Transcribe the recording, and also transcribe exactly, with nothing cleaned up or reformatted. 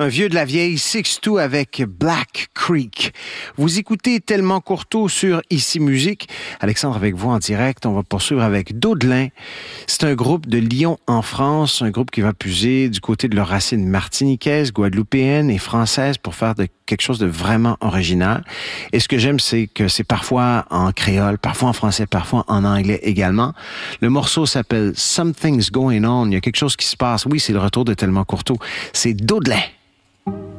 Un vieux de la vieille, Six Two avec Black Creek. Vous écoutez Tellement Courteau sur Ici Musique. Alexandre avec vous en direct. On va poursuivre avec Daudelin. C'est un groupe de Lyon en France, un groupe qui va puiser du côté de leurs racines martiniquaises, guadeloupéennes et françaises pour faire de quelque chose de vraiment original. Et ce que j'aime, c'est que c'est parfois en créole, parfois en français, parfois en anglais également. Le morceau s'appelle Something's Going On. Il y a quelque chose qui se passe. Oui, c'est le retour de Tellement Courteau. C'est Daudelin.